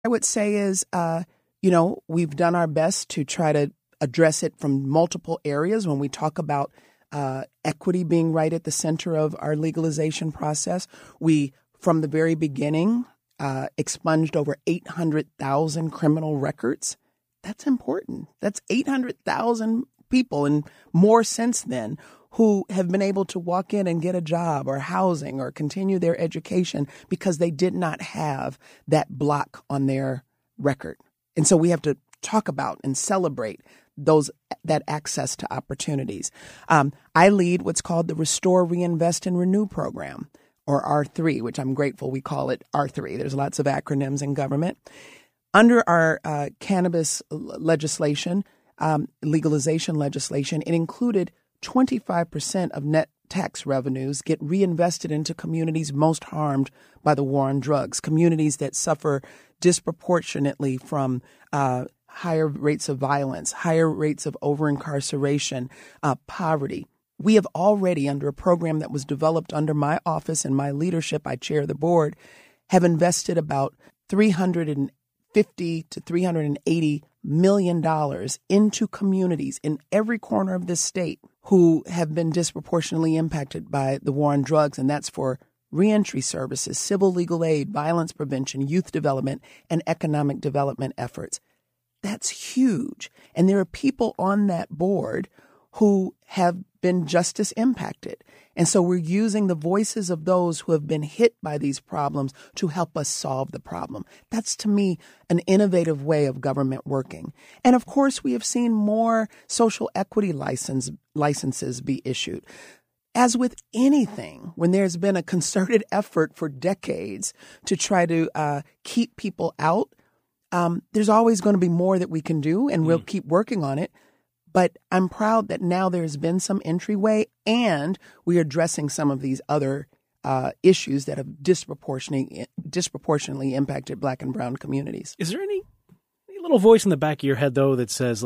I would say is, we've done our best to try to address it from multiple areas when we talk about equity being right at the center of our legalization process. We, from the very beginning, expunged over 800,000 criminal records. That's important. That's 800,000 people and more since then who have been able to walk in and get a job or housing or continue their education because they did not have that block on their record. And so we have to talk about and celebrate that access to opportunities. I lead what's called the Restore, Reinvest, and Renew program, or R3, which I'm grateful we call it R3. There's lots of acronyms in government. Under our cannabis legislation, legalization legislation, it included 25% of net tax revenues get reinvested into communities most harmed by the war on drugs, communities that suffer disproportionately from higher rates of violence, higher rates of over-incarceration, poverty. We have already, under a program that was developed under my office and my leadership, I chair the board, have invested about $350 to $380 million into communities in every corner of this state who have been disproportionately impacted by the war on drugs, and that's for reentry services, civil legal aid, violence prevention, youth development, and economic development efforts. That's huge. And there are people on that board who have been justice impacted. And so we're using the voices of those who have been hit by these problems to help us solve the problem. That's, to me, an innovative way of government working. And of course, we have seen more social equity licenses be issued. As with anything, when there's been a concerted effort for decades to try to keep people out, there's always going to be more that we can do, and we'll keep working on it. But I'm proud that now there's been some entryway, and we are addressing some of these other issues that have disproportionately impacted Black and brown communities. Is there any little voice in the back of your head, though, that says,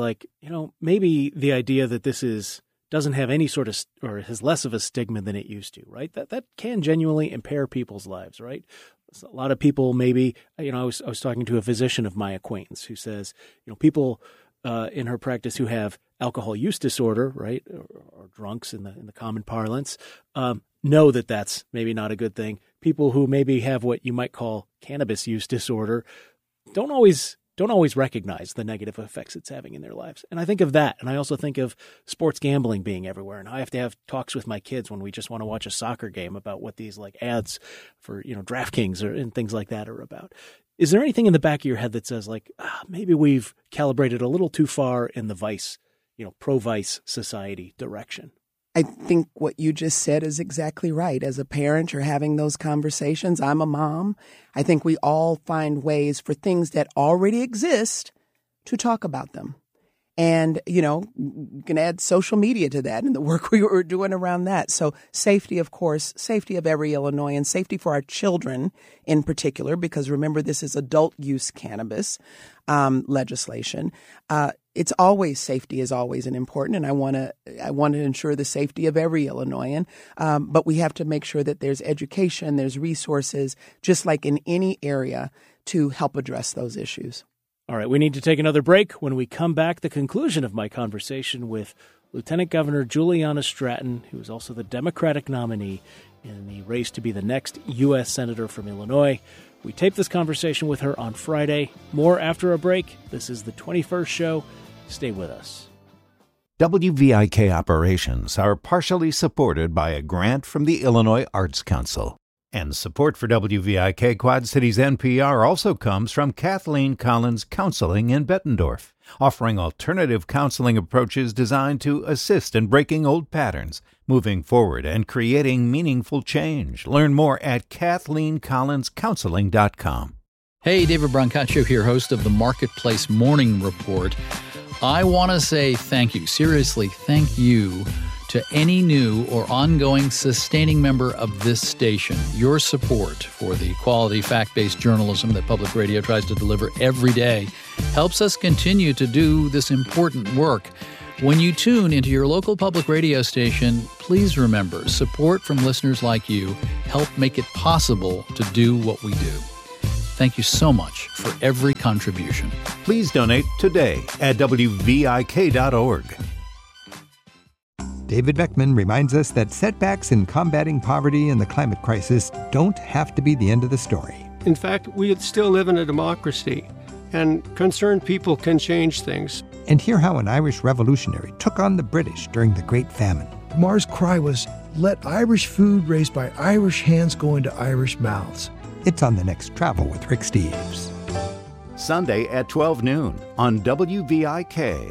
maybe the idea that this doesn't have any sort of, or has less of a stigma than it used to, right? That can genuinely impair people's lives, right? So a lot of people maybe, I was talking to a physician of my acquaintance who says, people in her practice who have alcohol use disorder, right, or drunks in the common parlance, know that that's maybe not a good thing. People who maybe have what you might call cannabis use disorder don't always recognize the negative effects it's having in their lives. And I think of that. And I also think of sports gambling being everywhere. And I have to have talks with my kids when we just want to watch a soccer game about what these ads for, DraftKings and things like that are about. Is there anything in the back of your head that says maybe we've calibrated a little too far in the vice, pro-vice society direction? I think what you just said is exactly right. As a parent, you're having those conversations. I'm a mom. I think we all find ways for things that already exist to talk about them. And, you can add social media to that and the work we were doing around that. So safety, of course, safety of every Illinoisan, safety for our children in particular, because remember, this is adult use cannabis legislation. It's always, safety is always an important, and I want to ensure the safety of every Illinoisan. But we have to make sure that there's education, there's resources, just like in any area, to help address those issues. All right, we need to take another break. When we come back, the conclusion of my conversation with Lieutenant Governor Juliana Stratton, who is also the Democratic nominee in the race to be the next U.S. Senator from Illinois. We taped this conversation with her on Friday. More after a break. This is the 21st show. Stay with us. WVIK operations are partially supported by a grant from the Illinois Arts Council. And support for WVIK Quad Cities NPR also comes from Kathleen Collins Counseling in Bettendorf, offering alternative counseling approaches designed to assist in breaking old patterns, moving forward, and creating meaningful change. Learn more at KathleenCollinsCounseling.com. Hey, David Brancaccio here, host of the Marketplace Morning Report. I want to say thank you, seriously, thank you to any new or ongoing sustaining member of this station. Your support for the quality, fact-based journalism that public radio tries to deliver every day helps us continue to do this important work. When you tune into your local public radio station, please remember, support from listeners like you help make it possible to do what we do. Thank you so much for every contribution. Please donate today at WVIK.org. David Beckman reminds us that setbacks in combating poverty and the climate crisis don't have to be the end of the story. In fact, we still live in a democracy, and concerned people can change things. And hear how an Irish revolutionary took on the British during the Great Famine. Mar's cry was, "Let Irish food raised by Irish hands go into Irish mouths." It's on the next Travel with Rick Steves. Sunday at 12 noon on WVIK.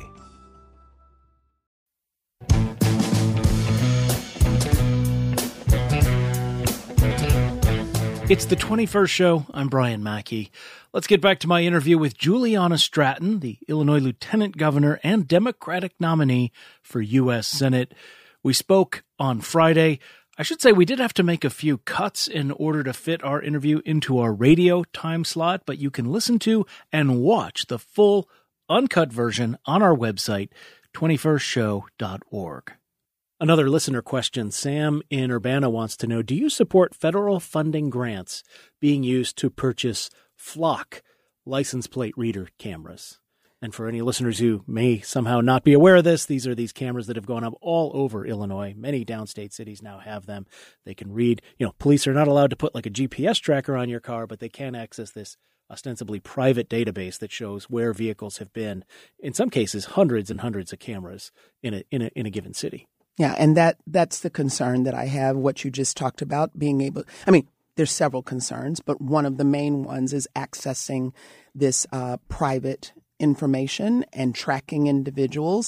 It's the 21st show. I'm Brian Mackey. Let's get back to my interview with Juliana Stratton, the Illinois Lieutenant Governor and Democratic nominee for U.S. Senate. We spoke on Friday. I should say we did have to make a few cuts in order to fit our interview into our radio time slot, but you can listen to and watch the full uncut version on our website, 21stshow.org. Another listener question. Sam in Urbana wants to know, do you support federal funding grants being used to purchase Flock license plate reader cameras? And for any listeners who may somehow not be aware of this, these are these cameras that have gone up all over Illinois. Many downstate cities now have them. They can read, police are not allowed to put like a GPS tracker on your car, but they can access this ostensibly private database that shows where vehicles have been. In some cases, hundreds and hundreds of cameras in a given city. Yeah, and that's the concern that I have, what you just talked about, being able – there's several concerns, but one of the main ones is accessing this private information and tracking individuals.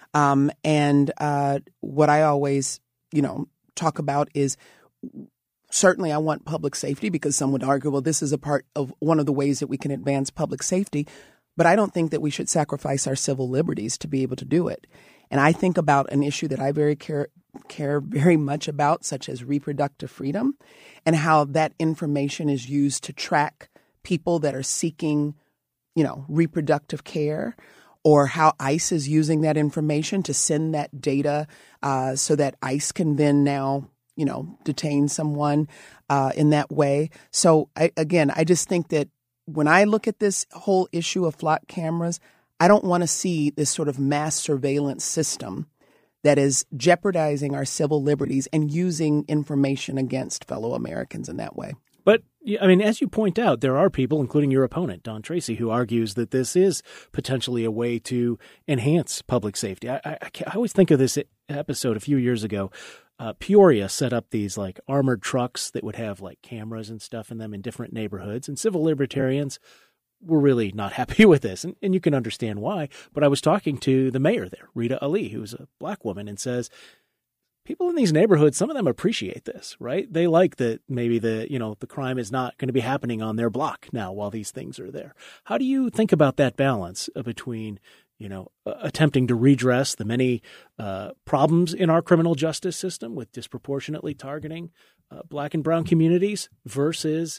And what I always, talk about is certainly I want public safety, because some would argue, well, this is a part of one of the ways that we can advance public safety. But I don't think that we should sacrifice our civil liberties to be able to do it. And I think about an issue that I care very much about, such as reproductive freedom, and how that information is used to track people that are seeking, reproductive care, or how ICE is using that information to send that data so that ICE can then now, detain someone in that way. So I just think that when I look at this whole issue of Flock cameras, I don't want to see this sort of mass surveillance system that is jeopardizing our civil liberties and using information against fellow Americans in that way. But, as you point out, there are people, including your opponent, Don Tracy, who argues that this is potentially a way to enhance public safety. I always think of this episode a few years ago. Peoria set up these like armored trucks that would have like cameras and stuff in them in different neighborhoods, and civil libertarians were really not happy with this. And you can understand why. But I was talking to the mayor there, Rita Ali, who's a black woman, and says, people in these neighborhoods, some of them appreciate this, right? They like that maybe the crime is not going to be happening on their block now while these things are there. How do you think about that balance between, attempting to redress the many problems in our criminal justice system with disproportionately targeting black and brown communities versus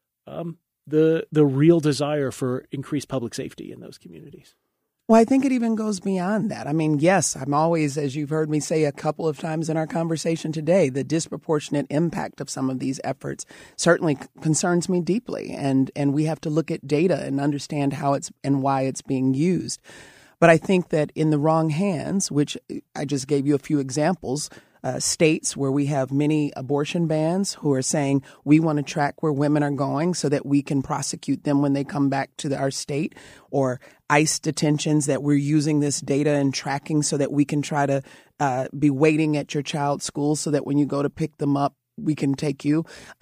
the real desire for increased public safety in those communities? Well, I think it even goes beyond that. Yes, I'm always, as you've heard me say a couple of times in our conversation today, the disproportionate impact of some of these efforts certainly concerns me deeply. And we have to look at data and understand how it's and why it's being used. But I think that in the wrong hands, which I just gave you a few examples, states where we have many abortion bans who are saying we want to track where women are going so that we can prosecute them when they come back to our state, or ICE detentions that we're using this data and tracking so that we can try to be waiting at your child's school so that when you go to pick them up, we can take you.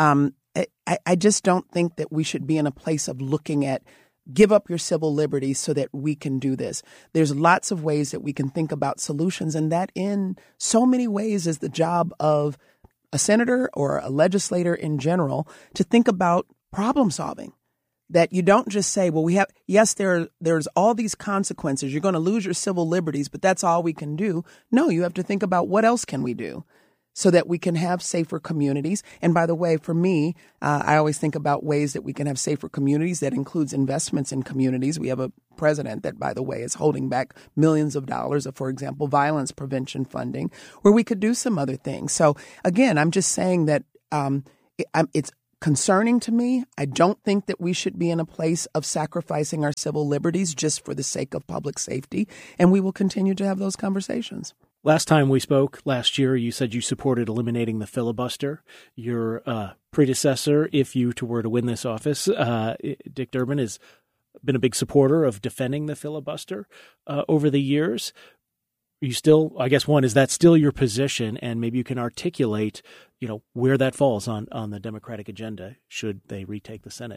I just don't think that we should be in a place of looking at give up your civil liberties so that we can do this. There's lots of ways that we can think about solutions, and that in so many ways is the job of a senator or a legislator in general to think about problem solving. That you don't just say, well, there's all these consequences. You're going to lose your civil liberties, but that's all we can do. No, you have to think about what else can we do so that we can have safer communities. And by the way, for me, I always think about ways that we can have safer communities. That includes investments in communities. We have a president that, by the way, is holding back millions of dollars of, for example, violence prevention funding, where we could do some other things. So again, I'm just saying that it's concerning to me. I don't think that we should be in a place of sacrificing our civil liberties just for the sake of public safety, and we will continue to have those conversations. Last time we spoke, last year, you said you supported eliminating the filibuster. Your predecessor, if you were to win this office, Dick Durbin, has been a big supporter of defending the filibuster over the years. You still, I guess, one, is that still your position? And maybe you can articulate, where that falls on the Democratic agenda should they retake the Senate.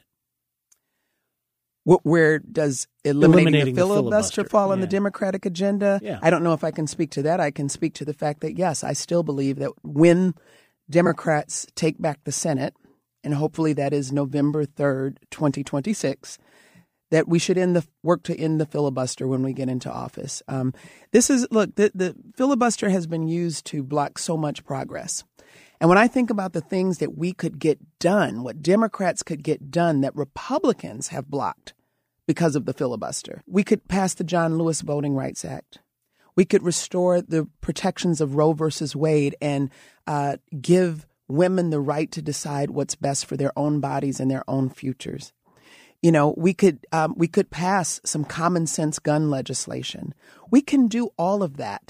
Where does eliminating the filibuster fall on the Democratic agenda? Yeah. I don't know if I can speak to that. I can speak to the fact that, yes, I still believe that when Democrats take back the Senate, and hopefully that is November 3rd, 2026, that we should work to end the filibuster when we get into office. The filibuster has been used to block so much progress. And when I think about the things that we could get done, what Democrats could get done that Republicans have blocked because of the filibuster, we could pass the John Lewis Voting Rights Act. We could restore the protections of Roe versus Wade and give women the right to decide what's best for their own bodies and their own futures. We could pass some common sense gun legislation. We can do all of that.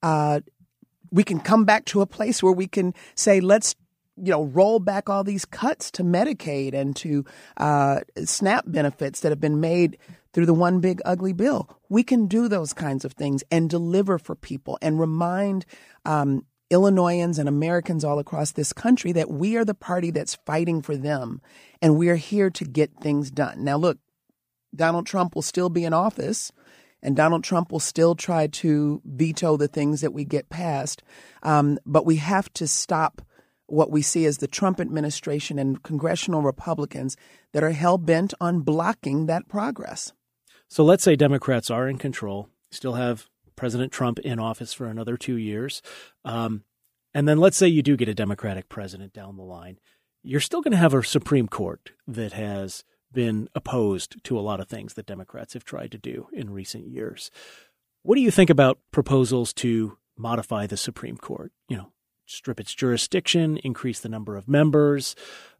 We can come back to a place where we can say, let's, roll back all these cuts to Medicaid and to SNAP benefits that have been made through the one big ugly bill. We can do those kinds of things and deliver for people and remind Illinoisans and Americans all across this country that we are the party that's fighting for them, and we are here to get things done. Now, look, Donald Trump will still be in office, and Donald Trump will still try to veto the things that we get passed, but we have to stop what we see as the Trump administration and congressional Republicans that are hell-bent on blocking that progress. So let's say Democrats are in control, still have President Trump in office for another 2 years. And then let's say you do get a Democratic president down the line. You're still going to have a Supreme Court that has been opposed to a lot of things that Democrats have tried to do in recent years. What do you think about proposals to modify the Supreme Court? Strip its jurisdiction, increase the number of members,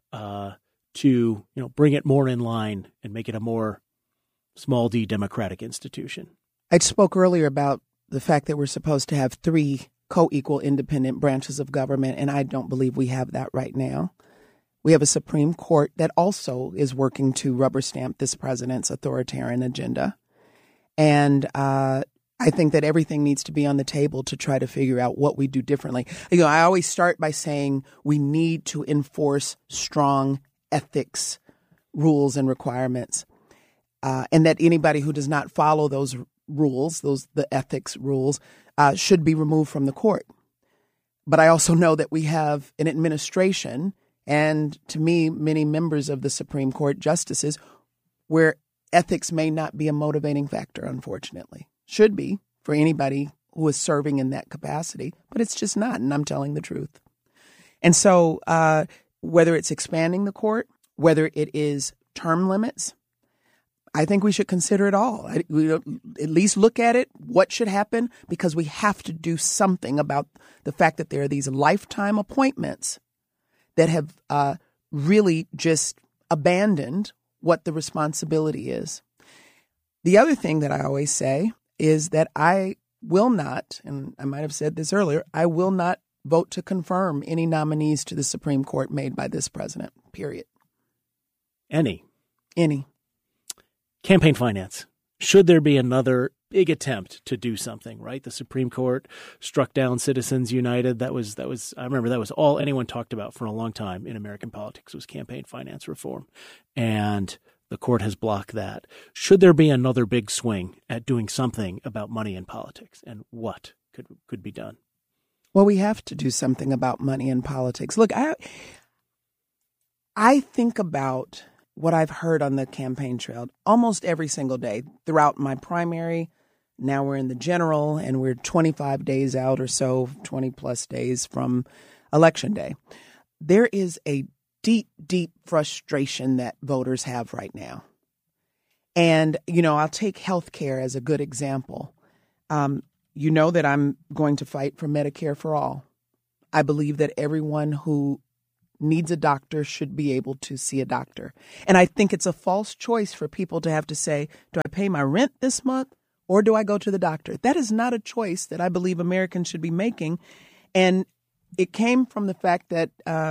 to bring it more in line and make it a more small d democratic institution. I spoke earlier about the fact that we're supposed to have 3 co-equal independent branches of government, and I don't believe we have that right now. We have a Supreme Court that also is working to rubber stamp this president's authoritarian agenda. And I think that everything needs to be on the table to try to figure out what we do differently. I always start by saying we need to enforce strong ethics rules and requirements, and that anybody who does not follow those rules, the ethics rules, should be removed from the court. But I also know that we have an administration and, to me, many members of the Supreme Court justices where ethics may not be a motivating factor, unfortunately. Should be for anybody who is serving in that capacity, but it's just not, and I'm telling the truth. And so whether it's expanding the court, whether it is term limits, I think we should consider it all. We at least look at it, what should happen, because we have to do something about the fact that there are these lifetime appointments that have really just abandoned what the responsibility is. The other thing that I always say is that I will not, and I might have said this earlier, I will not vote to confirm any nominees to the Supreme Court made by this president, period. Any. Campaign finance. Should there be another big attempt to do something, right? The Supreme Court struck down Citizens United. That was I remember that was all anyone talked about for a long time in American politics was campaign finance reform. And the court has blocked that. Should there be another big swing at doing something about money in politics, and what could be done? Well, we have to do something about money in politics. Look, I think about what I've heard on the campaign trail almost every single day throughout my primary. Now we're in the general, and we're 25 days out or so, 20 plus days from Election Day. There is a deep, deep frustration that voters have right now. And, I'll take healthcare as a good example. That I'm going to fight for Medicare for all. I believe that everyone who needs a doctor should be able to see a doctor. And I think it's a false choice for people to have to say, do I pay my rent this month or do I go to the doctor? That is not a choice that I believe Americans should be making. And it came from the fact that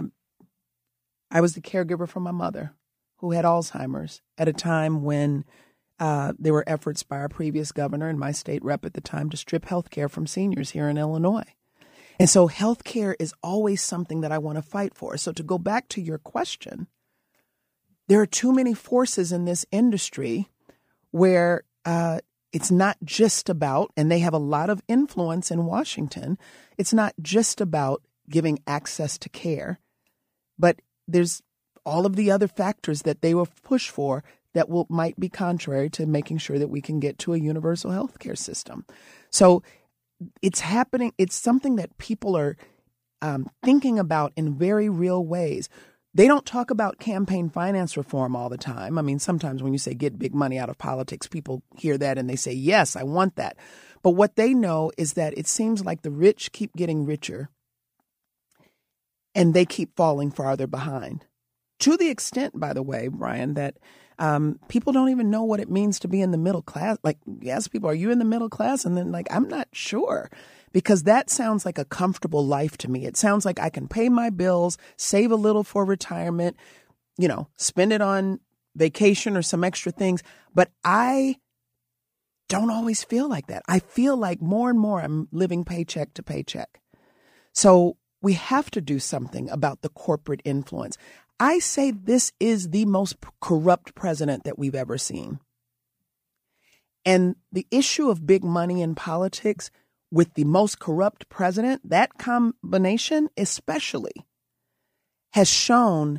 I was the caregiver for my mother who had Alzheimer's at a time when there were efforts by our previous governor and my state rep at the time to strip health care from seniors here in Illinois. And so health care is always something that I want to fight for. So to go back to your question, there are too many forces in this industry where it's not just about, and they have a lot of influence in Washington, it's not just about giving access to care, but there's all of the other factors that they will push for that might be contrary to making sure that we can get to a universal health care system. So it's happening. It's something that people are thinking about in very real ways. They don't talk about campaign finance reform all the time. I mean, sometimes when you say get big money out of politics, people hear that and they say, yes, I want that. But what they know is that it seems like the rich keep getting richer and they keep falling farther behind. To the extent, by the way, Brian, that people don't even know what it means to be in the middle class. Like, you ask people, are you in the middle class? And then like, I'm not sure, because that sounds like a comfortable life to me. It sounds like I can pay my bills, save a little for retirement, spend it on vacation or some extra things. But I don't always feel like that. I feel like more and more I'm living paycheck to paycheck. So we have to do something about the corporate influence. I say this is the most corrupt president that we've ever seen. And the issue of big money in politics with the most corrupt president, that combination especially has shown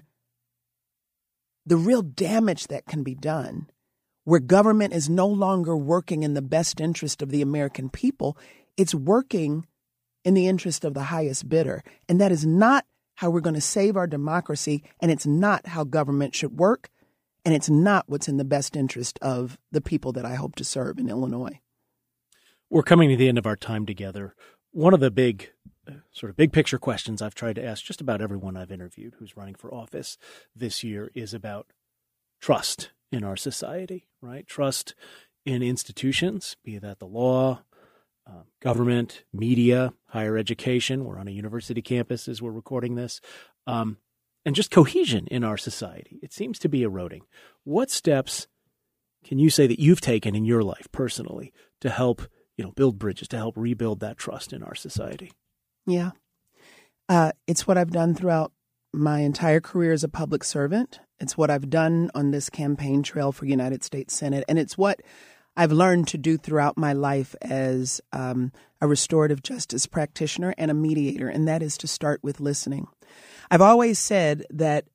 the real damage that can be done where government is no longer working in the best interest of the American people. It's working in the interest of the highest bidder. And that is not how we're going to save our democracy, and it's not how government should work, and it's not what's in the best interest of the people that I hope to serve in Illinois. We're coming to the end of our time together. One of the big picture questions I've tried to ask just about everyone I've interviewed who's running for office this year is about trust in our society, right? Trust in institutions, be that the law, government, media, higher education. We're on a university campus as we're recording this, and just cohesion in our society. It seems to be eroding. What steps can you say that you've taken in your life personally to help, build bridges, to help rebuild that trust in our society? Yeah. It's what I've done throughout my entire career as a public servant. It's what I've done on this campaign trail for United States Senate. And it's what I've learned to do throughout my life as a restorative justice practitioner and a mediator, and that is to start with listening. I've always said that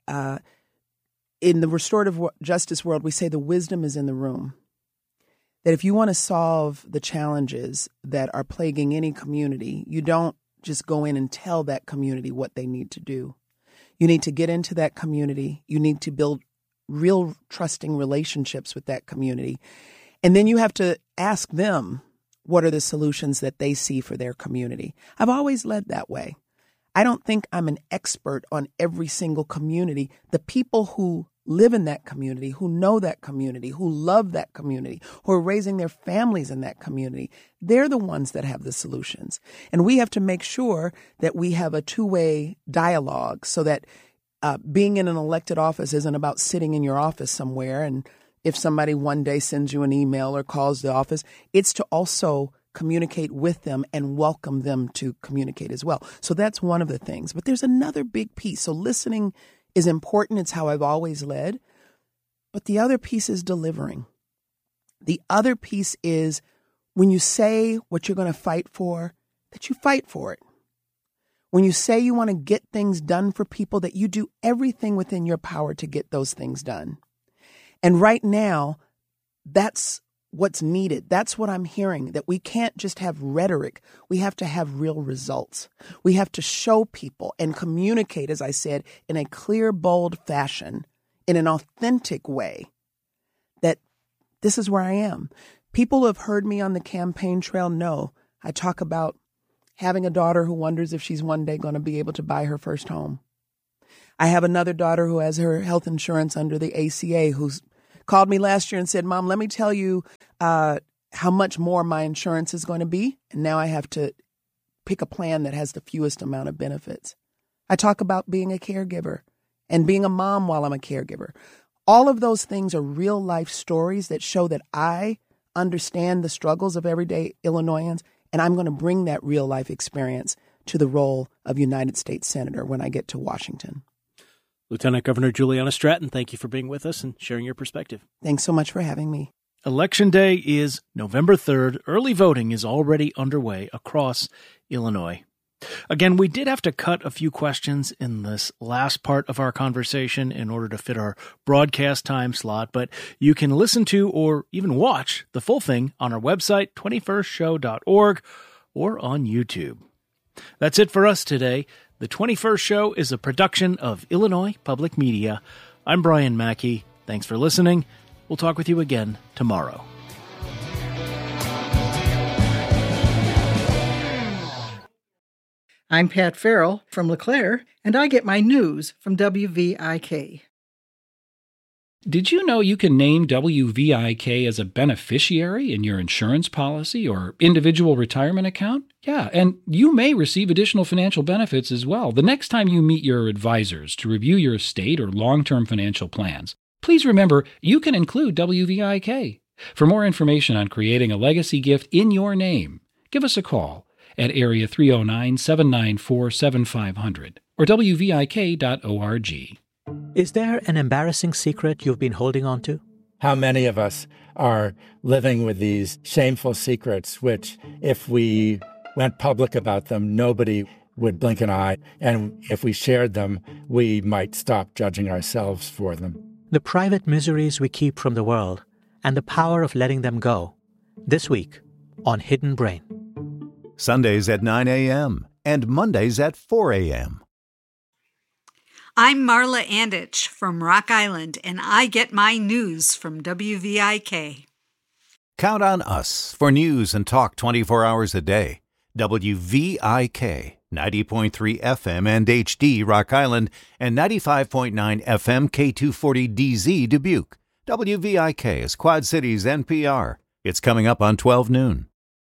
in the restorative justice world, we say the wisdom is in the room. That if you want to solve the challenges that are plaguing any community, you don't just go in and tell that community what they need to do. You need to get into that community. You need to build real trusting relationships with that community. And then you have to ask them, what are the solutions that they see for their community? I've always led that way. I don't think I'm an expert on every single community. The people who live in that community, who know that community, who love that community, who are raising their families in that community, they're the ones that have the solutions. And we have to make sure that we have a two-way dialogue so that being in an elected office isn't about sitting in your office somewhere and if somebody one day sends you an email or calls the office, it's to also communicate with them and welcome them to communicate as well. So that's one of the things. But there's another big piece. So listening is important. It's how I've always led. But the other piece is delivering. The other piece is when you say what you're going to fight for, that you fight for it. When you say you want to get things done for people, that you do everything within your power to get those things done. And right now, that's what's needed. That's what I'm hearing, that we can't just have rhetoric. We have to have real results. We have to show people and communicate, as I said, in a clear, bold fashion, in an authentic way, that this is where I am. People who have heard me on the campaign trail know I talk about having a daughter who wonders if she's one day going to be able to buy her first home. I have another daughter who has her health insurance under the ACA who's called me last year and said, Mom, let me tell you how much more my insurance is going to be. And now I have to pick a plan that has the fewest amount of benefits. I talk about being a caregiver and being a mom while I'm a caregiver. All of those things are real life stories that show that I understand the struggles of everyday Illinoisans, and I'm going to bring that real life experience to the role of United States Senator when I get to Washington. Lieutenant Governor Juliana Stratton, thank you for being with us and sharing your perspective. Thanks so much for having me. Election Day is November 3rd. Early voting is already underway across Illinois. Again, we did have to cut a few questions in this last part of our conversation in order to fit our broadcast time slot, but you can listen to or even watch the full thing on our website, 21stshow.org, or on YouTube. That's it for us today. The 21st Show is a production of Illinois Public Media. I'm Brian Mackey. Thanks for listening. We'll talk with you again tomorrow. I'm Pat Farrell from LeClaire, and I get my news from WVIK. Did you know you can name WVIK as a beneficiary in your insurance policy or individual retirement account? Yeah, and you may receive additional financial benefits as well the next time you meet your advisors to review your estate or long-term financial plans. Please remember, you can include WVIK. For more information on creating a legacy gift in your name, give us a call at area 309-794-7500 or wvik.org. Is there an embarrassing secret you've been holding on to? How many of us are living with these shameful secrets, which if we went public about them, nobody would blink an eye. And if we shared them, we might stop judging ourselves for them. The private miseries we keep from the world and the power of letting them go. This week on Hidden Brain. Sundays at 9 a.m. and Mondays at 4 a.m. I'm Marla Anditch from Rock Island, and I get my news from WVIK. Count on us for news and talk 24 hours a day. WVIK, 90.3 FM and HD Rock Island, and 95.9 FM K240DZ Dubuque. WVIK is Quad Cities NPR. It's coming up on 12 noon.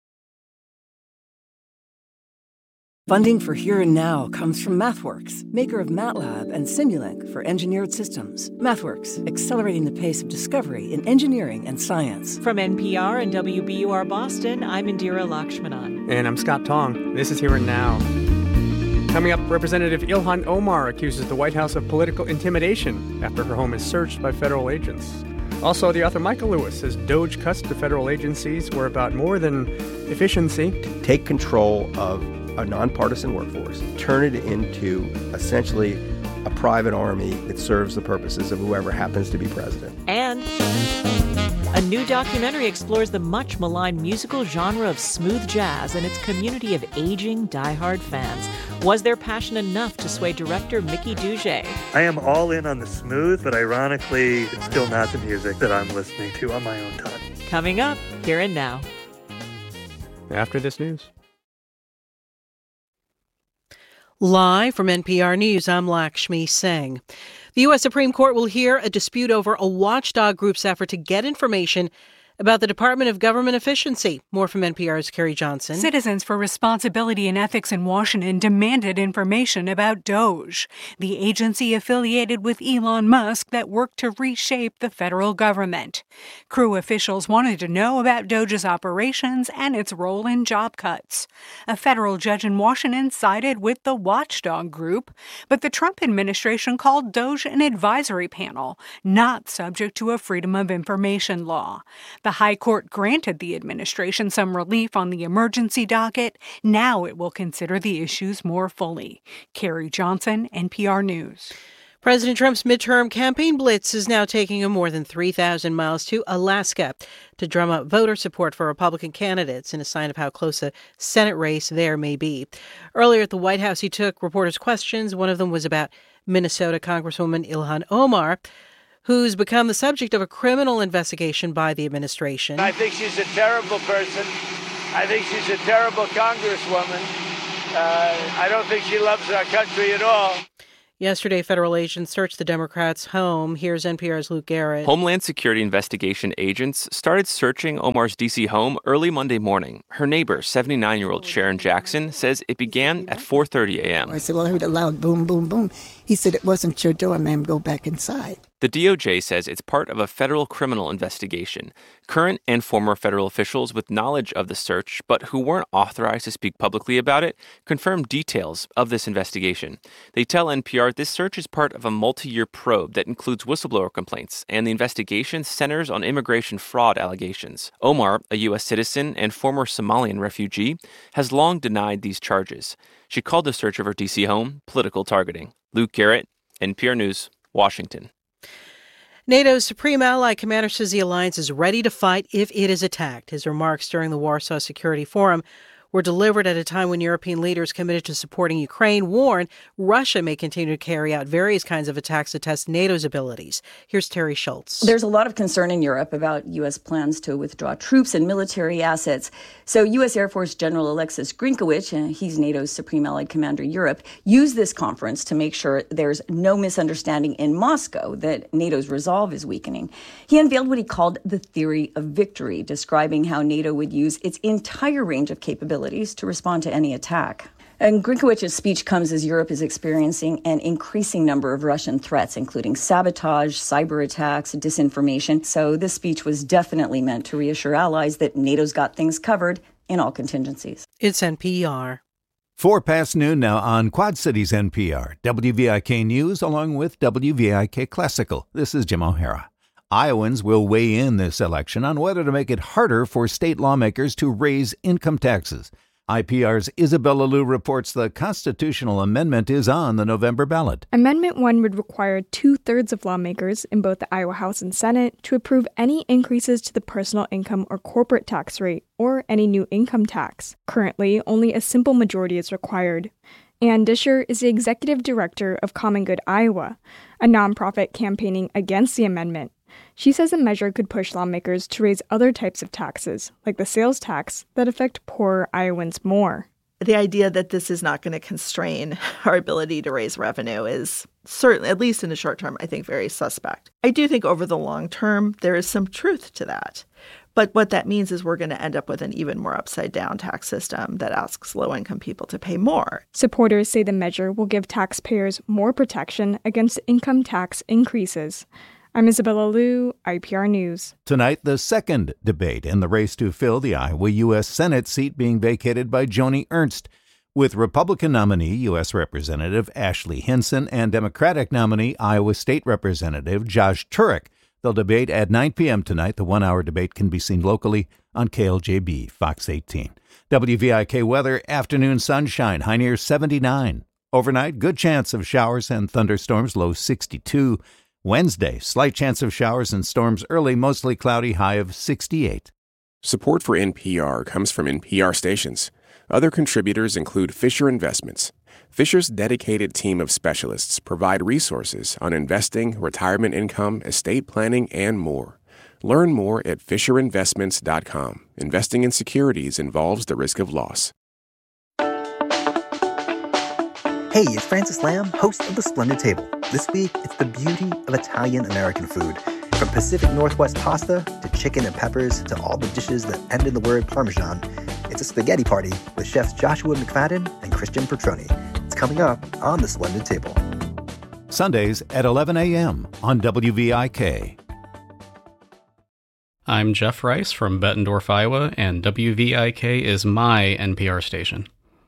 Funding for Here and Now comes from MathWorks, maker of MATLAB and Simulink for engineered systems. MathWorks, accelerating the pace of discovery in engineering and science. From NPR and WBUR Boston, I'm Indira Lakshmanan. And I'm Scott Tong. This is Here and Now. Coming up, Representative Ilhan Omar accuses the White House of political intimidation after her home is searched by federal agents. Also, the author Michael Lewis says DOGE cuts to federal agencies were about more than efficiency. Take control of a nonpartisan workforce, turn it into essentially a private army that serves the purposes of whoever happens to be president. And a new documentary explores the much maligned musical genre of smooth jazz and its community of aging, diehard fans. Was their passion enough to sway director Mickey Dougé? I am all in on the smooth, but ironically, it's still not the music that I'm listening to on my own time. Coming up, Here and Now. After this news. Live from NPR News, I'm Lakshmi Singh. The U.S. Supreme Court will hear a dispute over a watchdog group's effort to get information about the Department of Government Efficiency. More from NPR's Carrie Johnson. Citizens for Responsibility and Ethics in Washington demanded information about DOGE, the agency affiliated with Elon Musk that worked to reshape the federal government. Crew officials wanted to know about DOGE's operations and its role in job cuts. A federal judge in Washington sided with the watchdog group, but the Trump administration called DOGE an advisory panel, not subject to a Freedom of Information law. The High Court granted the administration some relief on the emergency docket. Now it will consider the issues more fully. Carrie Johnson, NPR News. President Trump's midterm campaign blitz is now taking him more than 3,000 miles to Alaska to drum up voter support for Republican candidates in a sign of how close a Senate race there may be. Earlier at the White House, he took reporters' questions. One of them was about Minnesota Congresswoman Ilhan Omar, who's become the subject of a criminal investigation by the administration. I think she's a terrible person. I think she's a terrible congresswoman. I don't think she loves our country at all. Yesterday, federal agents searched the Democrats' home. Here's NPR's Luke Garrett. Homeland Security investigation agents started searching Omar's D.C. home early Monday morning. Her neighbor, 79-year-old Sharon Jackson, says it began at 4:30 a.m. I said, well, I heard a loud boom, boom, boom. He said, it wasn't your door, ma'am. Go back inside. The DOJ says it's part of a federal criminal investigation. Current and former federal officials with knowledge of the search, but who weren't authorized to speak publicly about it, confirmed details of this investigation. They tell NPR this search is part of a multi-year probe that includes whistleblower complaints, and the investigation centers on immigration fraud allegations. Omar, a U.S. citizen and former Somalian refugee, has long denied these charges. She called the search of her D.C. home political targeting. Luke Garrett, NPR News, Washington. NATO's supreme ally commander says the alliance is ready to fight if it is attacked. His remarks during the Warsaw Security Forum were delivered at a time when European leaders committed to supporting Ukraine warn Russia may continue to carry out various kinds of attacks to test NATO's abilities. Here's Terry Schultz. There's a lot of concern in Europe about U.S. plans to withdraw troops and military assets. So U.S. Air Force General Alexis Grinkowicz, he's NATO's Supreme Allied Commander Europe, used this conference to make sure there's no misunderstanding in Moscow that NATO's resolve is weakening. He unveiled what he called the theory of victory, describing how NATO would use its entire range of capabilities to respond to any attack. And Grinkowicz's speech comes as Europe is experiencing an increasing number of Russian threats, including sabotage, cyber attacks, disinformation. So this speech was definitely meant to reassure allies that NATO's got things covered in all contingencies. It's NPR. 4 past noon now on Quad Cities NPR, WVIK News, along with WVIK Classical. This is Jim O'Hara. Iowans will weigh in this election on whether to make it harder for state lawmakers to raise income taxes. IPR's Isabella Liu reports the constitutional amendment is on the November ballot. Amendment 1 would require 2/3 of lawmakers in both the Iowa House and Senate to approve any increases to the personal income or corporate tax rate or any new income tax. Currently, only a simple majority is required. Ann Disher is the executive director of Common Good Iowa, a nonprofit campaigning against the amendment. She says the measure could push lawmakers to raise other types of taxes, like the sales tax, that affect poorer Iowans more. The idea that this is not going to constrain our ability to raise revenue is certainly, at least in the short term, I think very suspect. I do think over the long term, there is some truth to that. But what that means is we're going to end up with an even more upside-down tax system that asks low-income people to pay more. Supporters say the measure will give taxpayers more protection against income tax increases. I'm Isabella Liu, IPR News. Tonight, the second debate in the race to fill the Iowa U.S. Senate seat being vacated by Joni Ernst, with Republican nominee U.S. Representative Ashley Hinson and Democratic nominee Iowa State Representative Josh Turek. They'll debate at 9 p.m. tonight. The one-hour debate can be seen locally on KLJB, Fox 18. WVIK weather, afternoon sunshine, high near 79. Overnight, good chance of showers and thunderstorms, low 62. Wednesday, slight chance of showers and storms early, mostly cloudy, high of 68. Support for NPR comes from NPR stations. Other contributors include Fisher Investments. Fisher's dedicated team of specialists provide resources on investing, retirement income, estate planning, and more. Learn more at FisherInvestments.com. Investing in securities involves the risk of loss. Hey, it's Francis Lamb, host of The Splendid Table. This week, it's the beauty of Italian-American food. From Pacific Northwest pasta to chicken and peppers to all the dishes that end in the word Parmesan, it's a spaghetti party with chefs Joshua McFadden and Christian Petroni. It's coming up on The Splendid Table. Sundays at 11 a.m. on WVIK. I'm Jeff Rice from Bettendorf, Iowa, and WVIK is my NPR station.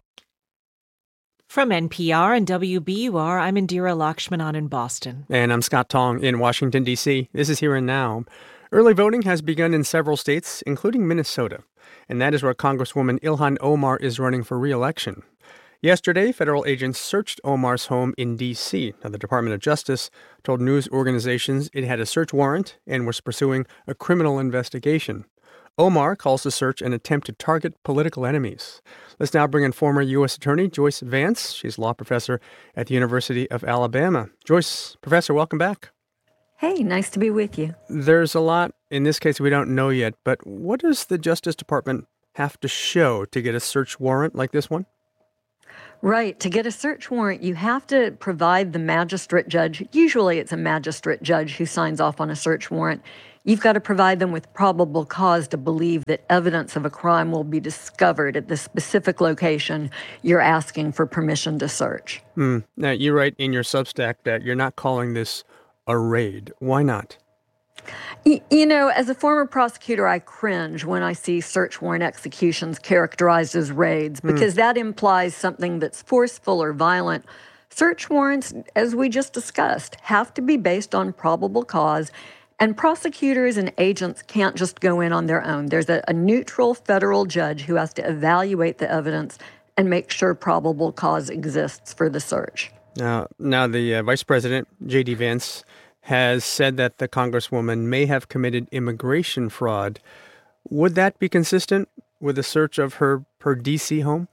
From NPR and WBUR, I'm Indira Lakshmanan in Boston. And I'm Scott Tong in Washington, D.C. This is Here and Now. Early voting has begun in several states, including Minnesota. And that is where Congresswoman Ilhan Omar is running for re-election. Yesterday, federal agents searched Omar's home in D.C. Now, the Department of Justice told news organizations it had a search warrant and was pursuing a criminal investigation. Omar calls the search an attempt to target political enemies. Let's now bring in former U.S. Attorney Joyce Vance. She's a law professor at the University of Alabama. Joyce, Professor, welcome back. Hey, nice to be with you. There's a lot in this case we don't know yet, but what does the Justice Department have to show to get a search warrant like this one? Right. To get a search warrant, you have to provide the magistrate judge. Usually it's a magistrate judge who signs off on a search warrant. You've got to provide them with probable cause to believe that evidence of a crime will be discovered at the specific location you're asking for permission to search. Now, you write in your Substack that you're not calling this a raid. Why not? You know, as a former prosecutor, I cringe when I see search warrant executions characterized as raids because that implies something that's forceful or violent. Search warrants, as we just discussed, have to be based on probable cause, and prosecutors and agents can't just go in on their own. There's a neutral federal judge who has to evaluate the evidence and make sure probable cause exists for the search. Now the Vice President, J.D. Vance, has said that the Congresswoman may have committed immigration fraud. Would that be consistent with a search of her D.C. home?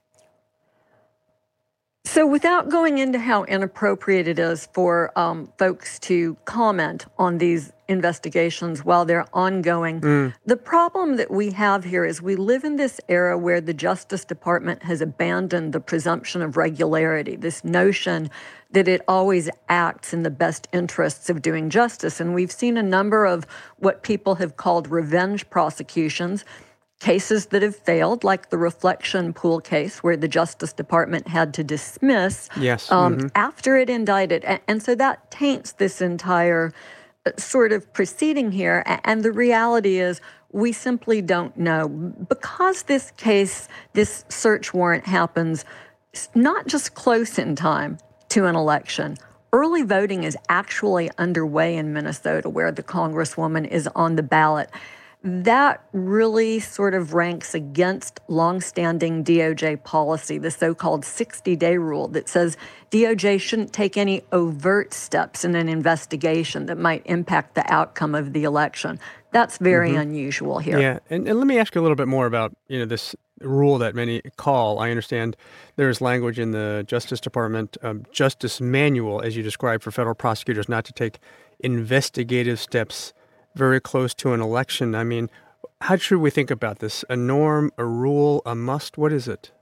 So without going into how inappropriate it is for folks to comment on these investigations while they're ongoing, the problem that we have here is we live in this era where the Justice Department has abandoned the presumption of regularity, this notion that it always acts in the best interests of doing justice. And we've seen a number of what people have called revenge prosecutions, cases that have failed, like the Reflection Pool case, where the Justice Department had to dismiss after it indicted. And so that taints this entire sort of proceeding here. And the reality is we simply don't know. Because this case, this search warrant happens not just close in time to an election. Early voting is actually underway in Minnesota, where the Congresswoman is on the ballot. That really sort of ranks against longstanding DOJ policy, the so-called 60-day rule that says DOJ shouldn't take any overt steps in an investigation that might impact the outcome of the election. That's very unusual here. Yeah, and let me ask you a little bit more about this rule that many call. I understand there's language in the Justice Department Justice Manual, as you described, for federal prosecutors not to take investigative steps very close to an election. I mean, how should we think about this? A norm, a rule, a must? What is it?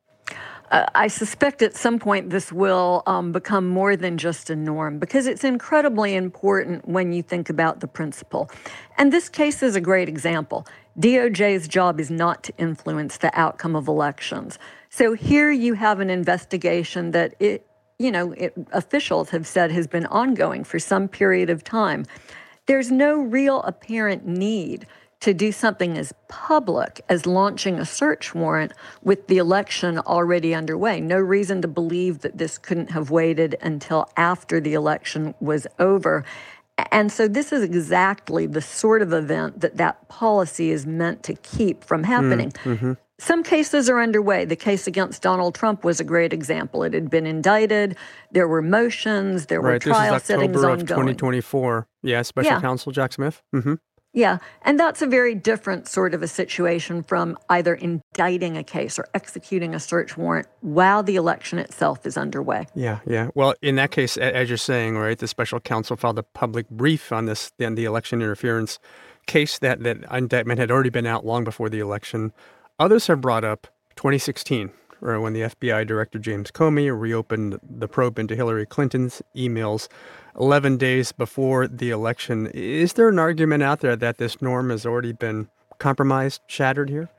I suspect at some point this will become more than just a norm because it's incredibly important when you think about the principle. And this case is a great example. DOJ's job is not to influence the outcome of elections. So here you have an investigation that officials have said has been ongoing for some period of time. There's no real apparent need to do something as public as launching a search warrant with the election already underway. No reason to believe that this couldn't have waited until after the election was over. And so this is exactly the sort of event that policy is meant to keep from happening. Some cases are underway. The case against Donald Trump was a great example. It had been indicted. There were motions. There were trial settings ongoing. This is October of 2024. Yeah, Special Counsel Jack Smith. Yeah, and that's a very different sort of a situation from either indicting a case or executing a search warrant while the election itself is underway. Yeah. Well, in that case, as you're saying, right, the special counsel filed a public brief on this, the election interference case that indictment had already been out long before the election. Others have brought up 2016, when the FBI Director James Comey reopened the probe into Hillary Clinton's emails 11 days before the election. Is there an argument out there that this norm has already been compromised, shattered here?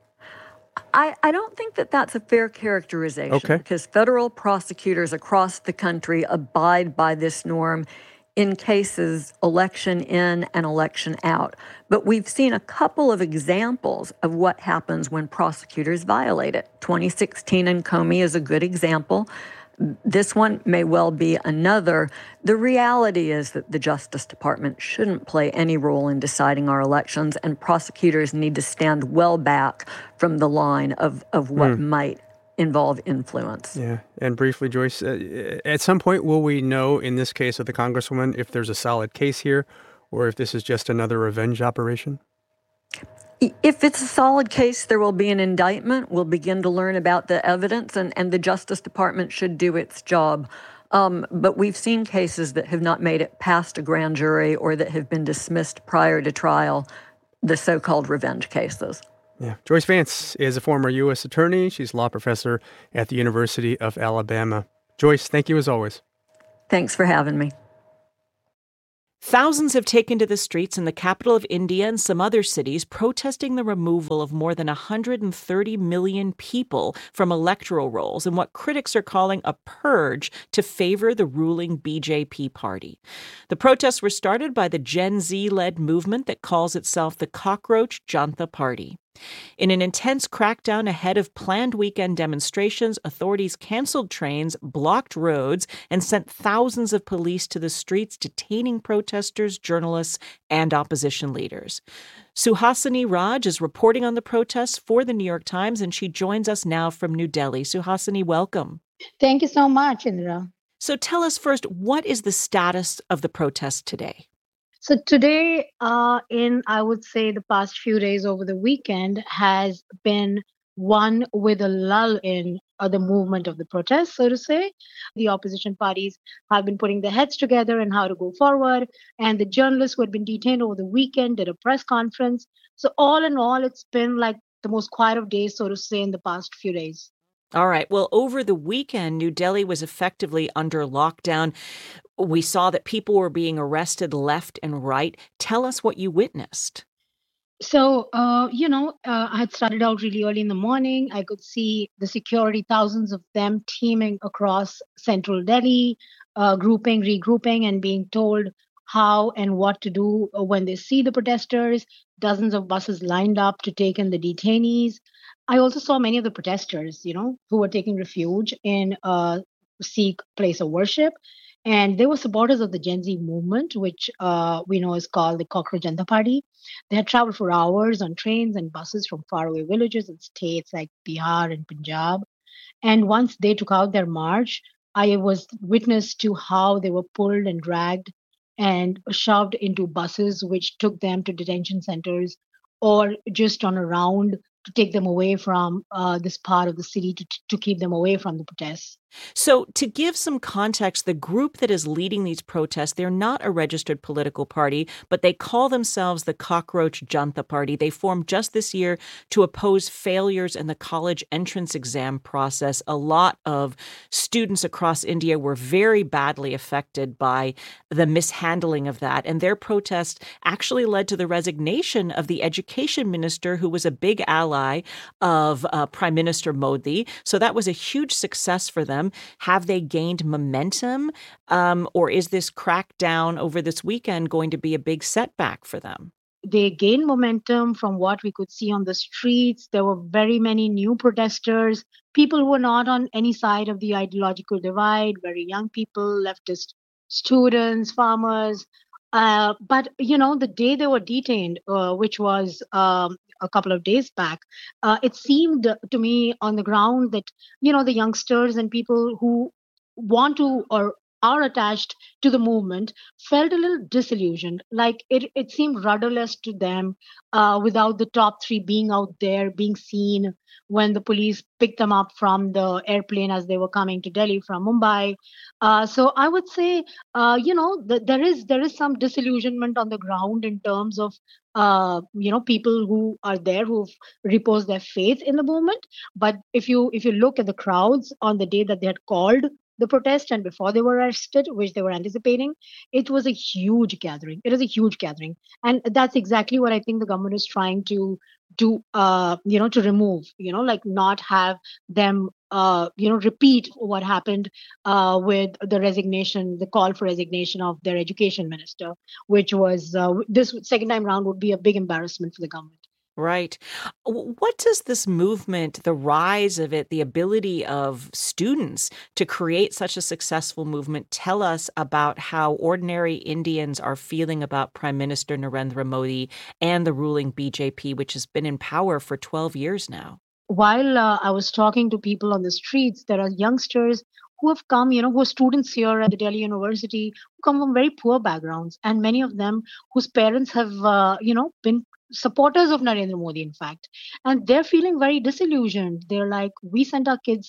I don't think that that's a fair characterization because federal prosecutors across the country abide by this norm in cases election in and election out. But we've seen a couple of examples of what happens when prosecutors violate it. 2016 and Comey is a good example. This one may well be another. The reality is that the Justice Department shouldn't play any role in deciding our elections, and prosecutors need to stand well back from the line of what might involve influence. Yeah. And briefly, Joyce, at some point, will we know in this case of the Congresswoman if there's a solid case here or if this is just another revenge operation? If it's a solid case, there will be an indictment. We'll begin to learn about the evidence, and the Justice Department should do its job. But we've seen cases that have not made it past a grand jury or that have been dismissed prior to trial, the so-called revenge cases. Yeah. Joyce Vance is a former U.S. attorney. She's a law professor at the University of Alabama. Joyce, thank you as always. Thanks for having me. Thousands have taken to the streets in the capital of India and some other cities protesting the removal of more than 130 million people from electoral rolls in what critics are calling a purge to favor the ruling BJP party. The protests were started by the Gen Z-led movement that calls itself the Cockroach Janata Party. In an intense crackdown ahead of planned weekend demonstrations, authorities canceled trains, blocked roads, and sent thousands of police to the streets, detaining protesters, journalists, and opposition leaders. Suhasini Raj is reporting on the protests for the New York Times, and she joins us now from New Delhi. Suhasini, welcome. Thank you so much, Indra. So tell us first, what is the status of the protest today? So today, I would say the past few days over the weekend has been one with a lull in the movement of the protest, so to say. The opposition parties have been putting their heads together on how to go forward, and the journalists who had been detained over the weekend did a press conference. So all in all, it's been like the most quiet of days, so to say, in the past few days. All right. Well, over the weekend, New Delhi was effectively under lockdown. We saw that people were being arrested left and right. Tell us what you witnessed. So, I had started out really early in the morning. I could see the security, thousands of them teaming across central Delhi, grouping, regrouping, and being told how and what to do when they see the protesters. Dozens of buses lined up to take in the detainees. I also saw many of the protesters, who were taking refuge in a Sikh place of worship. And they were supporters of the Gen Z movement, which we know is called the Cockroach Janata Party. They had traveled for hours on trains and buses from faraway villages and states like Bihar and Punjab. And once they took out their march, I was witness to how they were pulled and dragged and shoved into buses, which took them to detention centers or just on a round to take them away from this part of the city to keep them away from the protests. So to give some context, the group that is leading these protests, they're not a registered political party, but they call themselves the Cockroach Janata Party. They formed just this year to oppose failures in the college entrance exam process. A lot of students across India were very badly affected by the mishandling of that. And their protest actually led to the resignation of the education minister, who was a big ally of Prime Minister Modi. So that was a huge success for them. Have they gained momentum, or is this crackdown over this weekend going to be a big setback for them? They gained momentum from what we could see on the streets. There were very many new protesters, people who were not on any side of the ideological divide, very young people, leftist students, farmers. But, the day they were detained, which was a couple of days back, it seemed to me on the ground that, the youngsters and people who want to or are attached to the movement felt a little disillusioned, like it seemed rudderless to them without the top three being out there, being seen when the police picked them up from the airplane as they were coming to Delhi from Mumbai. So I would say, there is some disillusionment on the ground in terms of, people who are there who've reposed their faith in the movement. But if you look at the crowds on the day that they had called the protest and before they were arrested, which they were anticipating, it was a huge gathering. It is a huge gathering. And that's exactly what I think the government is trying to do, to remove, like not have them, repeat what happened with the resignation, the call for resignation of their education minister, which was this second time round would be a big embarrassment for the government. Right. What does this movement, the rise of it, the ability of students to create such a successful movement tell us about how ordinary Indians are feeling about Prime Minister Narendra Modi and the ruling BJP, which has been in power for 12 years now? While I was talking to people on the streets, there are youngsters who have come, who are students here at the Delhi University, who come from very poor backgrounds, and many of them whose parents have, been supporters of Narendra Modi, in fact. And they're feeling very disillusioned. They're like, we sent our kids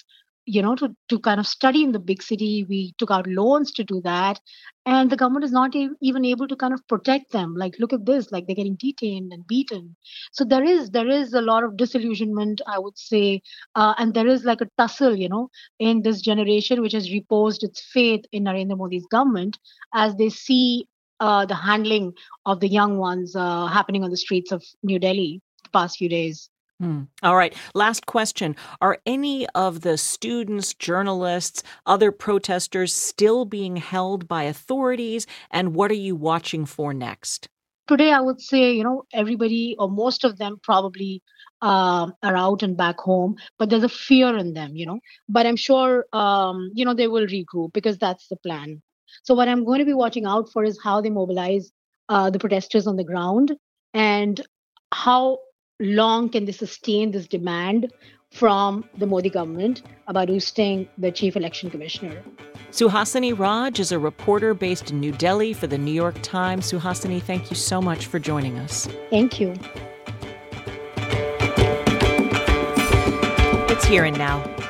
to kind of study in the big city. We took out loans to do that. And the government is not even able to kind of protect them. Like, look at this, like they're getting detained and beaten. So there is a lot of disillusionment, I would say. And there is like a tussle, in this generation, which has reposed its faith in Narendra Modi's government as they see the handling of the young ones happening on the streets of New Delhi the past few days. All right. Last question. Are any of the students, journalists, other protesters still being held by authorities? And what are you watching for next? Today, I would say, everybody or most of them probably are out and back home, but there's a fear in them, But I'm sure, they will regroup because that's the plan. So what I'm going to be watching out for is how they mobilize the protesters on the ground and how long can they sustain this demand from the Modi government about ousting the chief election commissioner. Suhasini Raj is a reporter based in New Delhi for the New York Times. Suhasini, thank you so much for joining us. Thank you. It's Here and Now.